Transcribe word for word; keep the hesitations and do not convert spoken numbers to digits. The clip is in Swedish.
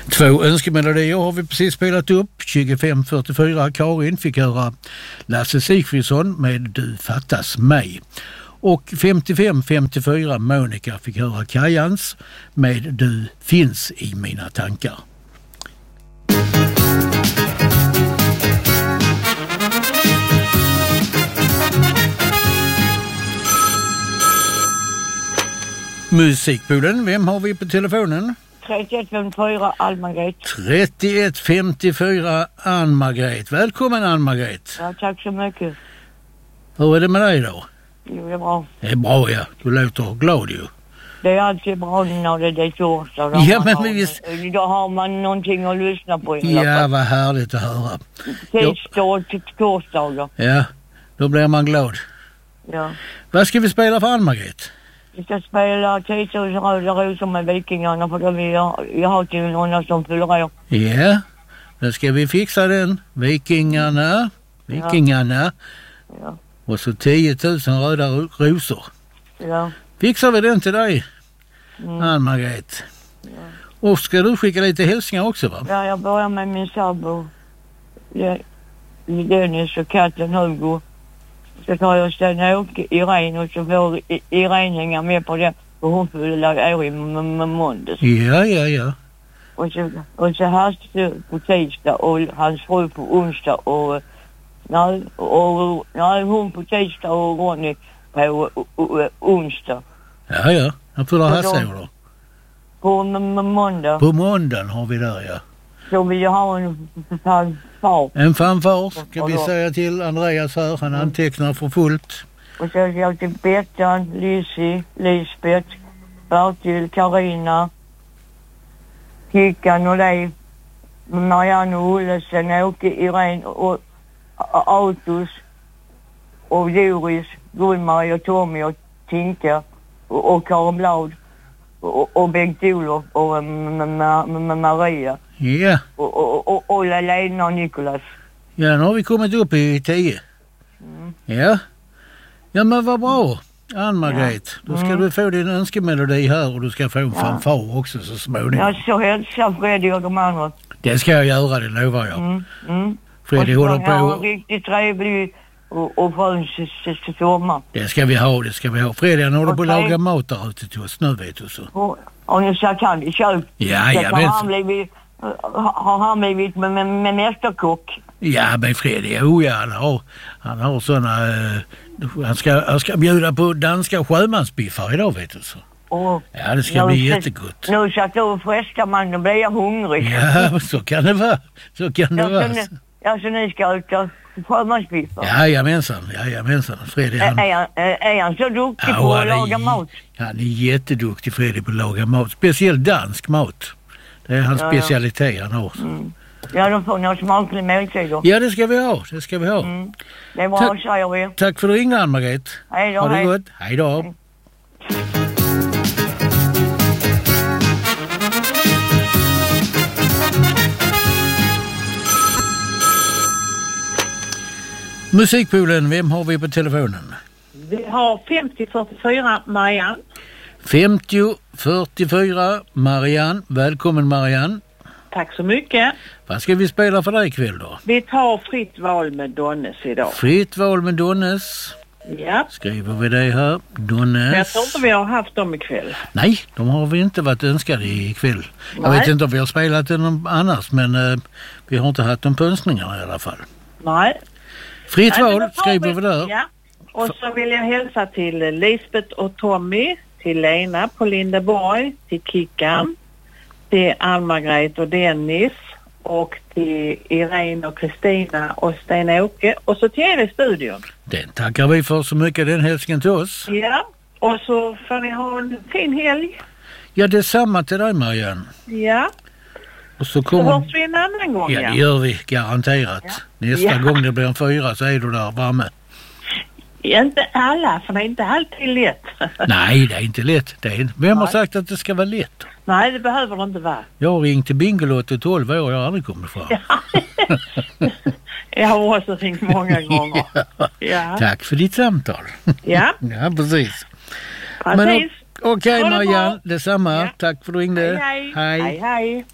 Två önskemelodier har vi precis spelat upp. tjugofem fyrtiofyra Karin fick höra Lasse Sigfridsson med Du fattas mig. Och femtiofem femtiofyra Monica fick höra Kajans med Du finns i mina tankar. Musikpoolen, vem har vi på telefonen? trettioett femtiofyra Ann-Margret. trettioett femtiofyra Ann-Margret. Välkommen Ann-Margret. Ja, tack så mycket. Hur är det med dig då? Jo, det är bra. Det är bra, ja. Du låter glad ju. Det är alltid bra när det är torsdag. Då, ja, men har, visst... då har man någonting att lyssna på. Ja, vad härligt att höra. Tisdag till torsdagar. Ja, då blir man glad. Ja. Vad ska vi spela för Ann-Margret? Vi ska spela tio tusen röda rosor med Vikingarna, för då vill jag, jag har till några som fyller år. Ja, då ska vi fixa den. Vikingarna, Vikingarna. Ja. Och så tio tusen röda rosor. Ja. Fixar vi den till dig, mm. Ann-Margret? Ja. Och ska du skicka lite hälsningar också, va? Ja, jag börjar med min sambo. Dennis och katten Hugo. Så tar jag Sten Åke Irene och så får Irene hänga med på det. Och hon fyller år i måndags. Ja, ja, ja. Och så, och så hastigt på tisdag och hans fru på onsdag. Och nej, och, nej, hon på tisdag och Ronny på onsdag. Ja, ja. Han fyller Hasse då. På måndag. På måndagen har vi där, ja. Så vill jag ha en fanfar. En fanfar ska vi säga till Andreas här. Han antecknar för fullt. Och så ska jag till Bettan, Lizzie, Lisbeth, Bertil, Karina, Kickan och Leif, Marianne och Ollesen, Åke, Irene och Autos och Doris, Gullmarie och Tommy och Tinka och, och Karin Blad och, och Bengt-Olof och Maria. Ja. Och, och, och, och Lena och Nikolas. Ja, nu har vi kommit upp i tio. Mm. Ja. Ja, men vad bra, Ann-Margret. Ja. Då ska mm. du få din önskemelodi här och du ska få en ja. fanfar också så småningom. Ja, så hälsar Freddy och de andra. Det ska jag göra, det lovar jag. Mm. Mm. Freddy håller på... Ja, riktigt trevlig och, och skön sommar. Det ska vi ha, det ska vi ha. Freddy han håller på att laga mat där ute till oss nu, vet du så. Och, och nu satt han i kök. Ja, ja, men... Har han blivit, har han blivit med, med, med mästerkock? Ja, men Freddy, oh ja, han har, han har såna... Uh, han, ska, han ska bjuda på danska sjömansbiffar idag, vet du så. Oh, ja, det ska bli nu, jättegott. Nu satt du och fräskar man, då blir jag hungrig. Ja, så kan det vara. Så kan det ja, vara. Så ni, ja, så ni ska uta sjömansbiffar? Ja, jamensan. Ja, jamensan. Freddy, han... Är, är, är han så duktig ja, på att laga är, mat? Han är jätteduktig, Freddy, på att laga mat. Speciellt dansk mat. Det är hans ja, specialitet han har. Mm. Ja, då får ni ha smaklig måltid då. Ja, det ska vi ha. Det ska vi ha. Mm. Det är bra, Ta- säger vi. Tack för att du ringde, Ann-Margret. Hej då, ha det hej. gott. Hej då. Hej. Musikpoolen, vem har vi på telefonen? Vi har femtio fyrtiofyra Marianne. femtio fyrtiofyra Marianne. Välkommen Marianne. Tack så mycket. Vad ska vi spela för dig ikväll då? Vi tar fritt val med Donnes idag. Fritt val med Donnes. Ja. Skriver vi det här. Donnes. Jag tror inte vi har haft dem ikväll. Nej, de har vi inte varit önskade ikväll. Nej. Jag vet inte om vi har spelat den annars, men uh, vi har inte haft de på önskningarna i alla fall. Nej. Fritt Nej, val skriver vi där. Ja. Och så vill jag hälsa till Lisbeth och Tommy, till Lena på Lindeborg, till Kickan, till Ann-Margret och Dennis och till Irene och Kristina och Sten-Åke och så till er i studion. Den tackar vi för så mycket, den hälsningen till oss. Ja, och så får ni ha en fin helg. Ja, det är samma till dig Marianne. Ja. Och så kommer... Så hörs vi en annan gång. Ja, det gör vi, garanterat. Ja. Nästa ja. gång det blir en fyra så är du där framme. Inte alla, för det är inte alltid lätt. Nej, det är inte lätt. Det är... Vem Nej. har sagt att det ska vara lätt? Nej, det behöver det inte vara. Jag har ringt till Bingolotto i tolv år och jag har aldrig kommit fram. Ja. Jag har också ringt många gånger. Ja. Ja. Tack för ditt samtal. Ja. Ja, precis. Precis. Okej, okay, Marianne, detsamma. Ja. Tack för att du ringde. Hej, hej. Hej, hej.